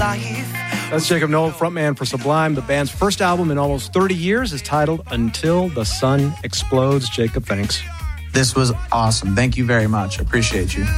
life. That's Jacob Noel, frontman for Sublime. The band's first album in almost 30 years is titled Until the Sun Explodes. Jacob, thanks. This was awesome. Thank you very much. Appreciate you.